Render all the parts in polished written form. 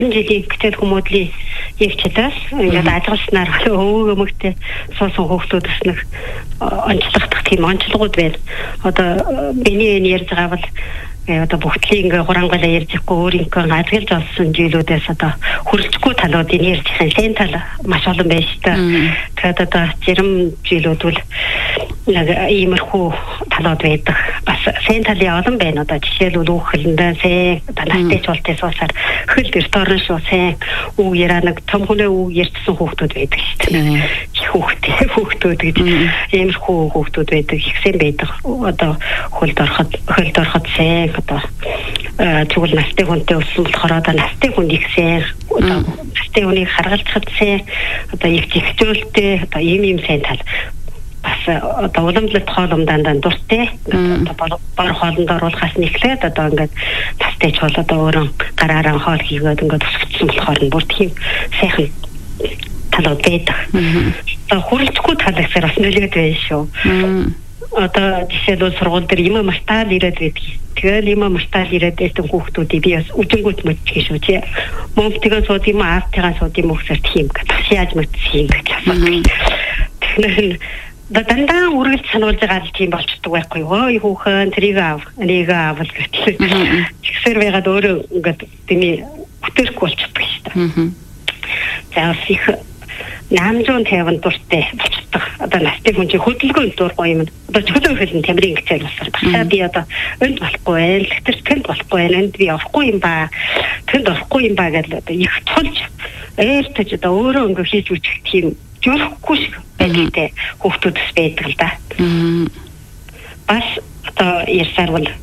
жилийн гэтэл хүмүүдлийн яг чадаас ингээд ажигласнаар өвгөмөгтэй суусан хүүхдүүдс нэг онцлогдох тийм онцлогуд байна. Одоо миний энэ ярьж байгаа бол одоо бүгдлийн ингээ хурангалаа ярьжихгүй өөрийнхөө ажиглаж олсон жилүүдээс одоо хүрэлцэхгүй талуудыг ярьжихын сэн тал маш олон байж та. Тэгээд одоо зарим жилүүд бол яг иймэрхүү талууд байдаг. Бас сэн талын олон байна. Одоо жишээлбэл хүүхэлэндээ сэн настай чуултын суусаар хөл ресторан шүү сэн үг яраа нэг том хүнээ үг ярьсан хүүхдүүд байдаг шүү дээ. Хүүхдүүд гэж иймэрхүү хүүхдүүд байдаг. Ихсэн байдаг. Одоо хөлд ороход сэн одоо тэгвэл настай хүнтэй өссөн болохоор одоо настай хүн ихсэн одоо настай хүнийг харгалзахад сэн одоо их зэгцүүлтэй одоо ийм сайн тал бас одоо уламжлалт хоолом дандаа дуртай одоо бар хоолнд оруулахаас нэхлээд одоо ингээд настай ч бол одоо өөрөө гараараа хоол хийгээд ингээд өсгөцсөн болохоор бүр тийм сайхан талууд байдаг. Одоо хүрэлцэхгүй тал гэсээр бас нөлөөд байна шүү. Одоо жишээлбэл сургууль дээр юм мартаал ирээд байдаг. Тэгээд юм мартаал ирээд байсан хүүхдүүдийг би бас үжингүүт мэдчихэж шүү чи. Мөнхтгөө сууд юм аавтайгаа сууд юм өгсөр тийм гэж яаж мэдсэн юм гэж асуусан. Тэгэхээр дандаа үргэлж сануулж байгаа л тийм болчдөг байхгүй юу? Ой хүүхэн тэрийг аав, энийг аав гэж. Тэгсэр байгаад өөрөө ингээд тэмээ бүтэрхгүй болчихдог шүү дээ. За их 850 дуртай болчихдог. Одоо настай хүн чинь хөдөлгөөнд дургүй юм. Одоо чөлөө хэлэн тамирын гэцэл басар. Багшаа би одоо өнд болохгүй байл, тэнд болохгүй байл, энд би орохгүй юм ба. Тэнд орохгүй юм ба гэдэг одоо их тулж ээлтэж одоо өөрөө ингээ хийж үчих тийм жолохгүй шиг байлээ хүүхдүүдс байдаг л да. Бас одоо ярьсаар бол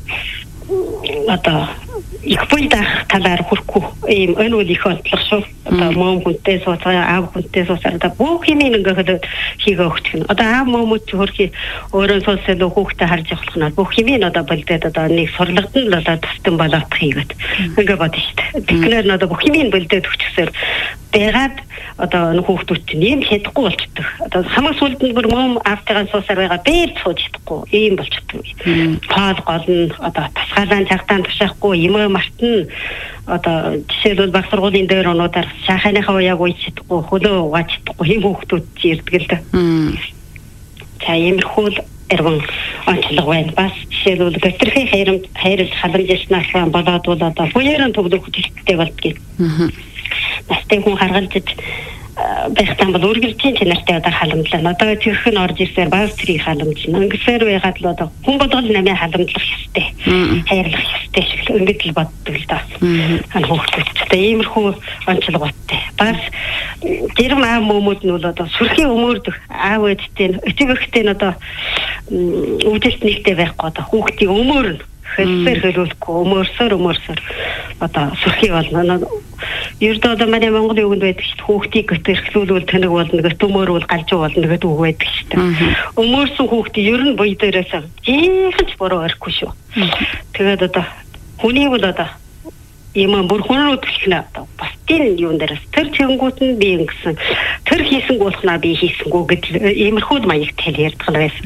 одоо их буйдах талаар хүрхгүй ийм өнөөл их онцлог шүү. Одоо мөн хүнтэй сууцаа аав хүнтэй суусаар одоо бүх юм ингээд хийгээ өгчих нь. Одоо аав мөмөд ч хөрхи өөрөө суусаа хүүхдээ харж явах нь бүх юм одоо болдод одоо нэг сурлагдсан л одоо тустан болоод хийгээд ингээд бодсон шүү дээ. Тэгэхээр одоо бүх юм болдод өгчихсээр байгаад одоо хүүхдүүд чинь юм хийдэггүй болчихдог. Одоо хамаг сүлд нь бүр мөм аавтайгаа суусаар байгаа бээр сууж чадахгүй ийм болчихдог. Тоол гол нь одоо тасгаалan цагтаан тушаахгүй юм мартна. Одоо жишээлбэл баг сургуулийн дээр онуудаар шаханыхаа уяаг ууж чадахгүй хөлөө угааж чадахгүй ийм хүүхдүүд ирдэг л дээ. За иймэрхүү эргэн онцлог байна. Бас жишээлбэл гэртэрхийн хайрлж халамжлснаас болоод бол одоо буяаран төгөлөх хүчтэй болдгийг. Настай хүн харгалзаж байхтан бол үргэлжлэн чанартай одоо халамжлаа. Одоо тэрх нь орж ирсээр баг цэрийг халамжлана. Ингэсээр байгаад л одоо хүн бодгол намаа халамжлах ёстой. Хайрлах ёстой шиг ингэж л боддог л да. Хүүхдүүдтэй иймэрхүү онцлоготой. Бас гэрм аав мөмөд нь бол одоо сүрхийн өмөрдөх аав ээжтэй өчигөхтэй нь одоо үжилт нэгтэй байхгүй одоо хүүхдийн өмөр нь хэлсээр хэлүүлэхгүй өмөрсөр одоо сүрхий болно. Ердөө одоо манай Монголын үгэнд байдаг шүү дээ. Хүүхдийг гэтэрхлүүлвэл тэнэг болно, гэт өмөрвөл галжуу болно гэдэг үг байдаг шүү дээ. Өмөрсөн хүүхдийг ер нь буй дээрээс жинхэнэ буруу орихгүй шүү. Тэгээд одоо хүнийг бол одоо юм бүр хүнрүү төлхнэ одоо бас тийм юун дээрээс тэр чингүүт нь би ингэсэн тэр хийсэн гуулхнаа би хийсэнгүү гэдэг иймэрхүү маягтай ярьдаг байсан.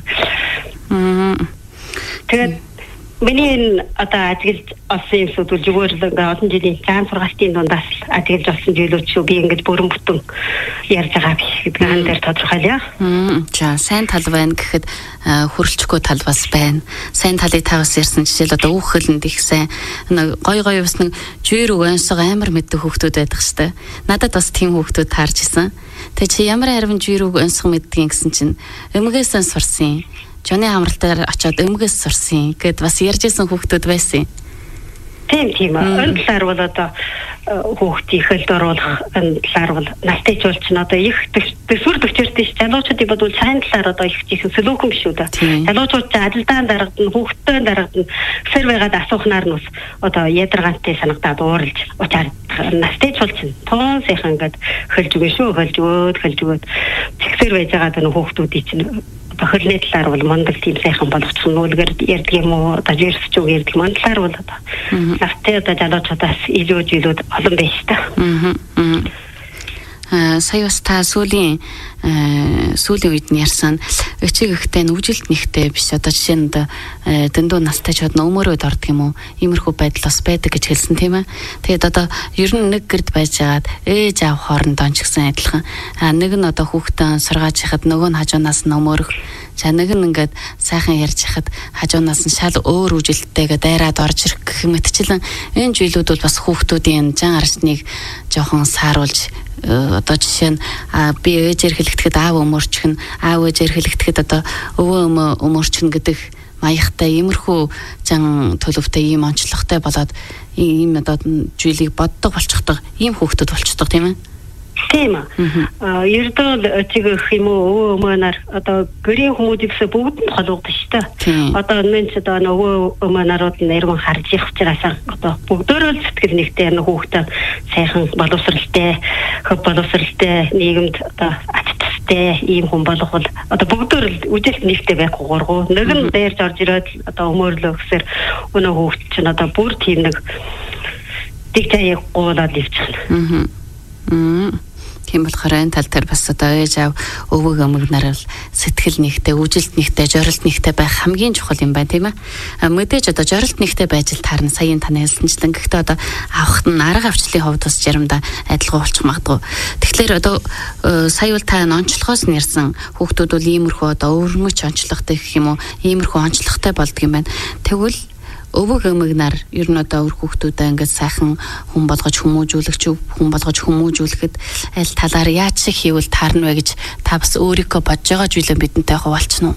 Тэгээд миний одоо ажиглаж олсон юмсууд бол зүгээр л олон жилийн цаан сургалтын дундаас ажиглаж олсон зүйлүүд шүү. Би ингэж бүрэн бүтэн ярьж байгаа биш гэдэг ан дээр тодорхойлъё. За сайн тал байна гэхэд хүрэлцэхгүй тал бас байна. Сайн талыг таваас ярьсан жишээл одоо хүүхэлэнд их сайн гой бас нэг жирүү онсог амар мэддэг хүүхдүүд байдаг штэ. Надад бас тийм хүүхдүүд таарч исэн. Тэг чи ямар харин жирүү онсог мэддэг гэсэн чинь өмгөөсөн сурсан. Жоны хамралтаар очиод өмгөөс сурсан гэд бас ярьж исэн хүүхдүүд байсан. Тийм. Энэ талаар бол одоо хүүхдийн хөлд оруулах энэ талаар бол настай жуулч нь одоо их төсвөр төвчөртэй залуучуудын бодвол сайн талаар одоо их жихэн сөлөөхөн биш үү да. Залуучууд ажилдаан дарагдана, хүүхдтэй дарагдана. Сэр байгаад асуухнаар нь одоо ядаргаантай санагдаад ууралж учаад настай жуулч нь тоон сайхан ингээд хөлж өгөө шүү, хөлж өгөөд. Тэгсэр байж байгаа энэ хүүхдүүдийн чинь хөлний талаар бол мондол тийм сайхан болгочих нь үлгэр ярьдаг юм уу одоо жирсч үг ярьдаг юм талаар бол одоо настай одоо залуучуудаас илүү олон байж та. сая бас та сүүлийн үед нь ярьсан өчиг ихтэй нүжилт нэгтэй биш одоо жишээ нь дэндүү настай ч өмөрөөд ордог юм уу иймэрхүү байдал бас байдаг гэж хэлсэн тийм ээ. Тэгээд одоо ер нь нэг гэрд байж байгаад ээж аав хоорондоо ч гэсэн адилхан нэг нь одоо хүүхдэн сургааж яхад нөгөө нь хажуунаас нь өмөрөх нэг нь ингээд сайхан ярьж яхад хажуунаас нь шал өөр үжилттэйгээ дайраад орж ирэх гэх мэтчлэн энэ зүйлүүд бол бас хүүхдүүдийн жан арчныг жоохон сааруулж одоо жишээ нь би ээжээр хэлэгдэхэд аав өмөрчих нь аав ээжээр хэлэгдэхэд одоо өвөө өмөрчих нь гэдэг маягтай иймэрхүү жан төлөвтэй ийм онцлогтой болоод ийм одоо зүйлийг боддог болчихдог ийм хүүхдүүд болчихдог тийм ээ. Тийм аа. Ердөө чиг их юм уу өмөнөр одоо гэрийн хүмүүсээс бүгд нь холбогдсон шүү дээ. Одоо энэ ч одоо нөгөө өмөнөрүүд нэргэн харж их учраас одоо бүгдөө л сэтгэл нэгтэй хүүхдээ сайхан боловсралтай, хөв боловсралтай нийгэмд одоо ачтастай ийм хүн болох бол одоо бүгдөө л үжилт нэгтэй байх гургуу. Нэг нь дээрж орж ирээд одоо өмөөрлөө гэсээр өнөө хүүхд чинь одоо бүр тийм нэг дигтаяг гуулаад ивчихнэ. Тийм болохоор энэ тал дээр бас одоо ээж аав өвөг өмг нар бол сэтгэл нэгтэй, үжилт нэгтэй, жорилт нэгтэй байх хамгийн чухал юм байна тийм ээ. Мэдээж одоо жорилт нэгтэй байж л таарна саяын таны хэлсэнчлэн гэхдээ одоо авахт нь арга авчлалын хувьд бас заримдаа адилхан болчих магадгүй. Тэгэхээр одоо сая бол та онцлогоос нь ярьсан хүүхдүүд бол иймэрхүү одоо өвөрмөч онцлогтой гэх юм уу иймэрхүү онцлогтой болдго юм байна. Тэгвэл өвөг өмг нар ер нь одоо өр хүүхдүүдээ ингээд сайхан хүн болгож хүмүүжүүлэхэд аль талаар яаж шиг хийвэл таарна вэ гэж та бас өөрийнхөө бодож байгаа зүйлээ бидэнтэй хуваалцсан уу?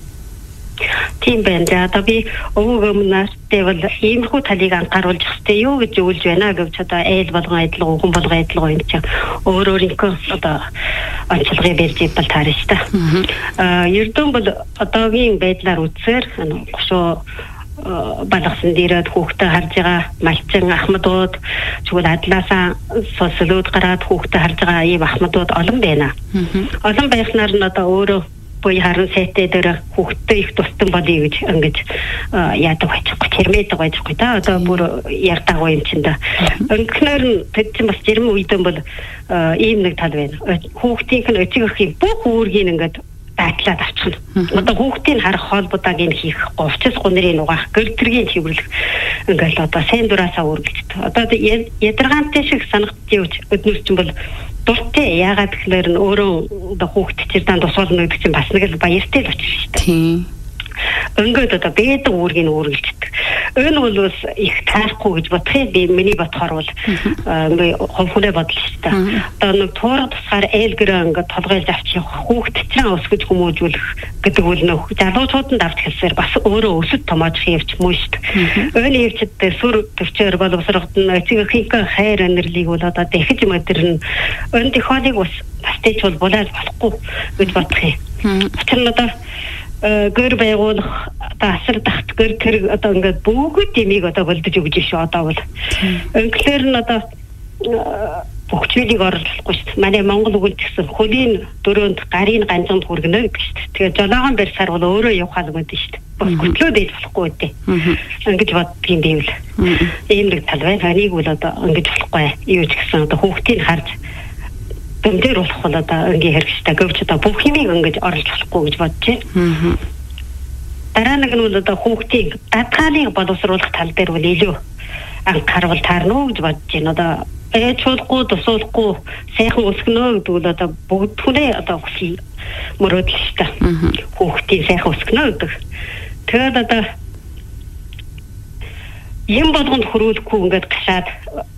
Тийм байна. За одоо би өвөг өмнөртэй бол иймэрхүү талыг анхааруулж хэвчээ юу гэж өгүүлж байна гэвч одоо айл болгон адилхан хүн болгон адилхан юм чинь өөрийнхөө одоо онцлогыг барьж ибэл таарна шүү дээ. Ердөө бол одоогийн байдлаар үзсээр гошоо балгасан дээрээ хүүхдээ харж байгаа малчин ахмадууд зүгээр адлаасаа сосолууд гараад хүүхдээ харж байгаа ийм ахмадууд олон байна. Олон байхнаар нь одоо өөрөө буй харан сайтэ дээр хүүхдээ их тусдан болъё гэж ингэж яадаг байчихгүй тэрмэдэг байчихгүй та одоо бүр яртаг юм чинь да. Өнөхнөр нь тэд чинь бас жирм үйдэн бол ийм нэг тал байна. Хүүхдийнх нь өчиг их бүх үүргийг ингээд батлаад авчихна. Одоо хүүхдийн харах хоолбуудыг нь хийх, говцос гунрын угаах, гэртргийн цэвэрлэх ингээл одоо сайн дураасаа үргэлжлэдэг. Одоо ядаргаантай шиг санагдчих өднөс чинь бол дуртай яагаад гэхээр нь өөрөө одоо хүүхд чирдан тусуулна гэдэг чинь бас нэг л баяртай л очиж шүү дээ. Тийм. Ингээд одоо бэдэг үүргийг үргэлжлэдэг. Энэ бол бас их таахгүй гэж бодохыг би миний бодохоор бол ингээ хөвхнээ бодлоо шүү дээ. Одоо нэг туурга тусгаар ээлгэрээ ингээ толгойлж авчих хүүхд чинь өсгөж хүмүүжүүлэх гэдэг үл нөх залуучуудад авч хэлсээр бас өөрөө өсөд томоожих явж мөн шүү дээ. Өөний явцад дээр сүр төвчээр боловсрогдно эцэгийнхээ хайр инэрлийг бол одоо дахиж мэдэрнэ. Өөний хоолыг бас пастэж бол булаад болохгүй гэж бодох юм. Учир нь одоо гэр байгуулах одоо асар тахт гэр тэр одоо ингээд бүгд дэмийг одоо болдож өгж шүү одоо бол. Инглээр нь одоо бүх зүйлийг оруулахгүй шүү. Манай Монгол үгэл гэсэн хөлийн дөрөнд гарын ганцанд хүргэнэ гэдэг шүү. Тэгээ жолоогон барьсаар бол өөрөө явахаа л гэдэг шүү. Бас хөтлөө дээж болохгүй дээ. Ингэж боддөг юм бивэл. Ийм нэг тал байна. Энийг бол одоо ингэж болохгүй. Юу ч гэсэн одоо хүүхдийг харж дээр болох бол одоо ингээ хэрэгжтэй гэвч одоо бүх юмыг ингэж оруулж болохгүй гэж бодож байна. Дараа нэг нь бол одоо хүүхдийг дадгаалыг боловсруулах тал дээр бол илүү анхаарал таарна уу гэж бодож байна. Одоо ээжүүлэхгүй, тусуулахгүй, сайхан өсгөнө гэдэг бол одоо бүгд хүнээ одоо хүсэл мөрөөдөл шүү дээ. Хүүхдийн сайхан өсгөнө гэдэг. Тэгээд одоо юм болгонд хөрүүлэхгүй ингээд гашаад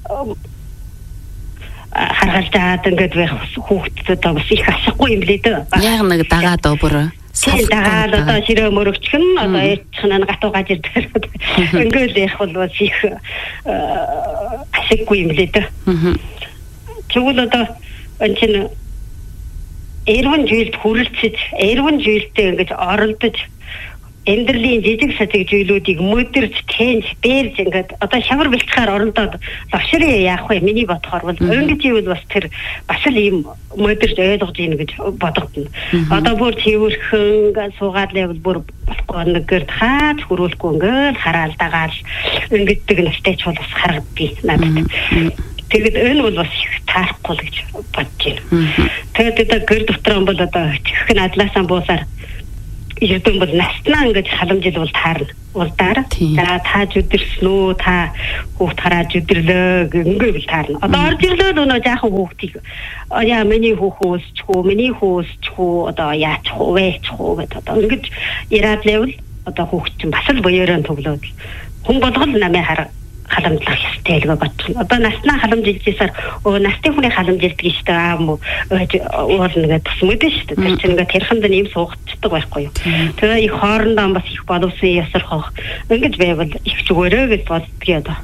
харгалзаад ингээд байх хүүхдэд одоо бас их ашиггүй юм лээ дээ. Яг нэг дагаад өөр. Дагаад одоо ширээ мөрөгчх нь одоо ээжийнх нь гатуу гаж ирдэг. Ингээд явах бол бас их ашиггүй юм лээ дээ. Тэгвэл одоо энэ чинь эрвэн жилд хүрэлцэж, эрвэн жилдээ ингэж оролдож эндэрлийн жижиг сажиг зүйлүүдийг мөдөрж, тэнж, бээрж ингээд одоо шавар бэлтгэхээр оролдоод лавшрын яах вэ? Миний бодохоор бол ингэж ивэл бас тэр бас л ийм мөдөрж ойлгож ийн гэж бодогдно. Одоо бүр цэвэрхэн суугаад л бүр болохгүй нэгээр хаач хөрүүлэхгүй ингээд хараал дагаал ингэдэг настай ч бол бас харагдгийг надад. Тэгээд энэ бол бас их таарахгүй л гэж бодож байна. Тэгээд одоо гэр дотор бол одоо чихэх надлаасаа буусаар ердөө бол наснаа ингэж халамжилуул таарна. Урдаар за тааж өдөрсөн үү, та хүүхд хараад өдөрлөө ингээл таарна. Одоо орж ирлөө нөө жаахан хүүхдийг яа миний хүүхөөсчихүү, миний хүүсчихүү одоо яачихгүй вэчихгүй гэдэг одоо ингэж яраад левл одоо хүүхд чинь бас л буяараа төглөөд хүн болгол намайг халамжлах ёстой л гэж бодсон. Одоо наснаа халамжилжсаар насны хүний халамжилдаг штэ аам уул нэгэ тусмэдэн штэ. Тэр чинь ингээд тэрхэнд нэм суугддаг байхгүй юу. Тэгээ их хоорондоо бас их боловсон ясархах ингэж байвал их зүгээрээ гэж боддгийг одоо.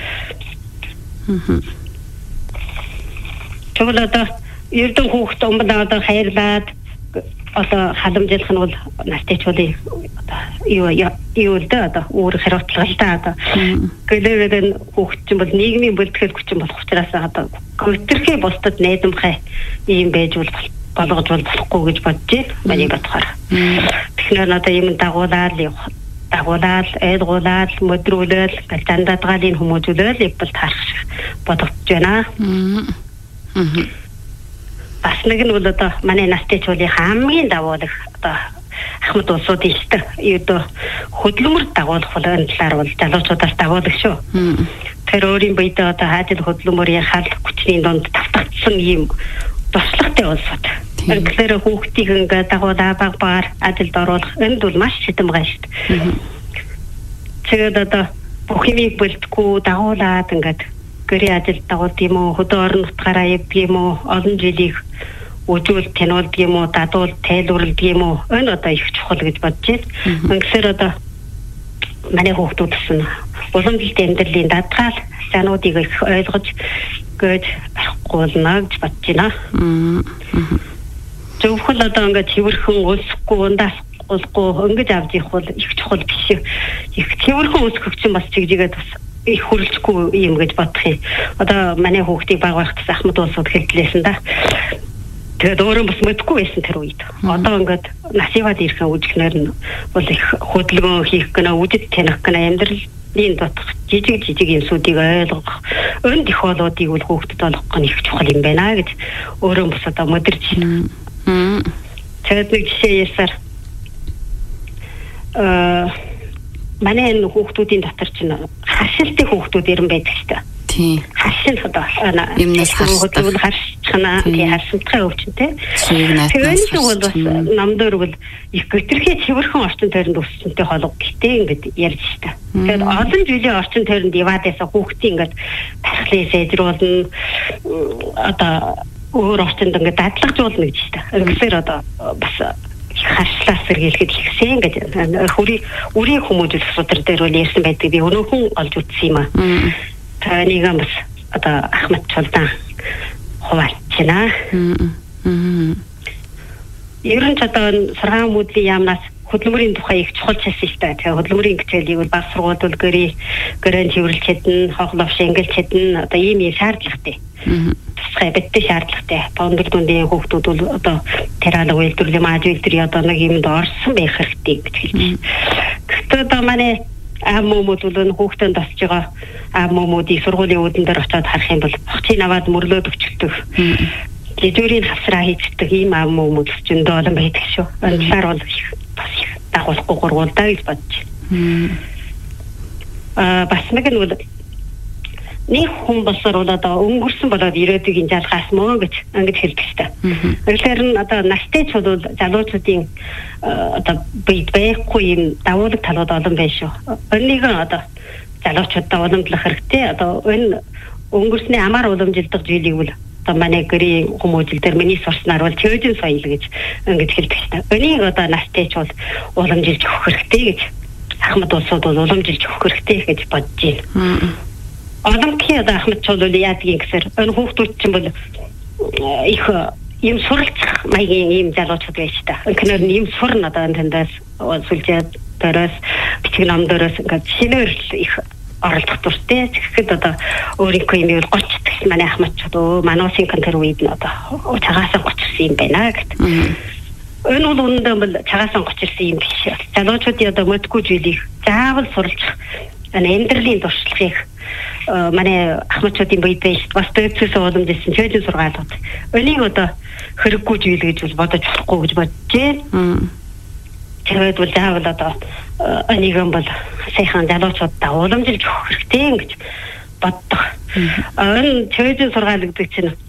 Тэгвэл одоо ердөө хүүхд өмдөө одоо хайрлаад одоо халамжлах нь бол настай чуулын одоо юу л да одоо өөр хариуцлага л да одоо гэлээдэн хүүхд чинь бол нийгмийн бэлтгэл хүчин болох учраас одоо гүтэрхий бусдад найдамхай ийм байж болгож болохгүй гэж бодож байна. Миний бодохоор. Тэгэхээр одоо юм дагуулаад эдгуулаад мөдрүүлэл галзандадгаалын хүмүүжүүлэл ипл таарах бодож байна. Бас нэг нь бол одоо манай настай чуулын хамгийн дагуулх одоо Ахмад улсуудын штэ юу хөдөлмөр дагуулах энэ талаар бол залуучуудаас дагуулх шүү. Тэр өөрийн биедээ одоо хаажил хөдөлмөрийн хал хүчний донд тавтагдсан ийм туршлагатай улсууд. Тэгэхээр хүүхдийг ингээд дагуулаа багаар ажилд оруулах энд бол маш шийдэм байгаа штэ. Тэгээд одоо бүх юмыг бэлтгэхгүй дагуулаад ингээд гэрээ ажилд дагуулд юм уу, хөдөө орон нутгаараа явдаг юм уу, олон жилийг үжүүл тануулдаг юм уу, дадуул тайлбарладаг юм уу, энэ одоо их чухал гэж бодож байна. Ингэхээр одоо манай хүүхдүүдс нь уламжлалт амьдралын дадгаал сануудыг их ойлгож гэж арахгүй гэж бодож байна. Зөвхөн одоо ингээд цэвэрхэн өсөхгүй ундаахгүй ингэж авч явах бол их чухал биш. Их цэвэрхэн өсгөх чинь бас чигжигээд бас их хүрлцгүй юм гэж бодох юм. Одоо манай хүүхдийг баг байхдаа Ахмад улсууд хэлтлээсэн да. Тэгээд өөрөө бас мэдгүй байсан тэр үед. Одоо ингээд насиваад ирэх үжигнэр нь бол их хөдөлгөөн хийх гэнэ, үдэд таних гэнэ, амьдралын дотох жижиг юмсуудыг ойлгох, өн технологиудыг бол хүүхдэд олгох нь их чухал юм байна гэж өөрөө бас одоо мэдэрч байна. Тэгээд нэг жишээ ярьсаар манай энэ хүүхдүүдийн дотор чинь харшилтын хүүхдүүд ирэн байдаг шүү дээ. Тийм. Харшил одоо юмнаас харшилтхнаа тийм харшилтхай өвчнтэй. Тэгээд энэ бол бас намдаар бол их гүтэрхий цэвэрхэн орчин тойронд өссөнтэй холбоо гэдэг ингээд ярьж шүү дээ. Тэгээд олон жилийн орчин тойронд яваадайсаа хүүхдийн ингээд тархлын сайжруулна одоо өөр орчинд ингээд дадлагжуулна гэж шүү дээ. Тэгэхээр одоо бас харшлаас сэргийлэхэд ихсэн гэж үрийн хүмүүжүүлэх судар дээр бол ярьсан байдаг. Би өнөөхөн олж үзсэн юм аа. Тэнийг бас одоо Ахмад чуулдан хуваалцана. Ер нь одоо сургаан мөдлийн яамнаас хөдөлмөрийн тухай их чухал хэлсэн шүү дээ. Тэгээ хөдөлмөрийн хичээлийг бол баг сургуулиуд гэрэн цэвэрлж чадна, хохлов шингэлж чадна. Одоо ийм шаардлагатай. Тусгай биттэй шаардлагатай. Бондор дундын хүүхдүүд бол одоо тералог үйлдвэрлэлийн мааж үйлдвэрийн одоо нэг юмд орсон байх хэрэгтэй гэж хэлж. Гэхдээ одоо манай аав мөмүүд бол хүүхдэнд тасж байгаа аав мөмүүдийг сургуулийн үүдэн дээр очиод харах юм бол бохцыг аваад мөрлөөд өчтдөг. Лидүрийн хавсраа хийцдэг ийм аав мөмүүд зөндөө олон байдаг шүү. Энэ талаар бол бас их дагуулахгүй гурвуулдаа гэж бодож байна. Бас нэг нь бол нэг хүн болсоор бол одоо өнгөрсөн болоод ирээдүйн жалгаас мөө гэж ингэж хэлдэг шүү дээ. Тэгэхээр нь одоо настай чул залуучуудын одоо бие байхгүй юм давуулаг талууд олон байна шүү. Энийг одоо залуучуудаа уламжлах хэрэгтэй. Одоо энэ өнгөрсний амар уламжилдаг зүйлийг бол одоо манай гэрийн хүмүүжил дээр миний сурснаар бол чөөжин соёл гэж ингэж хэлдэг шүү дээ. Энийг одоо настай чул уламжилж өгөх хэрэгтэй гэж Ахмад улсууд бол уламжилж өгөх хэрэгтэй гэж бодож байна. Одоодхийн одоо Ахмад чул бол яадгийн гэсэр энэ хүүхдүүд чинь бол их юм суралцах маягийн юм залуучууд байж та. Өнөхөр нь юм сурна одоо тэндээс сүлжээд дээрээс бичиг ном дээрээс ингээд шинээр их оролдох дуртай. Тэгэхэд одоо өөрийнхөө юм бол гочдгс манай Ахмад чул мануусын контер үед нь одоо цагаасаа гочирсан юм байна гэдэг. Энэ бол үүндээ бол цагаасаа гочирсан юм биш. Залуучуудын одоо мэдгүй зүйлийг заавал суралцах амьдралын туршлагыг манай ахмадчуудын бие байж бас дэвцээс уламжлсан чөлөө сургаалууд. Энийг одоо хэрэггүй зүйл гэж бодож болохгүй гэж боджээ. Тэгээд бол заавал одоо энийг бол сайхан залуучуудаа уламжилж өгөх хэрэгтэй гэж боддог. Энэ чөлөө сургаал гэдэг чинь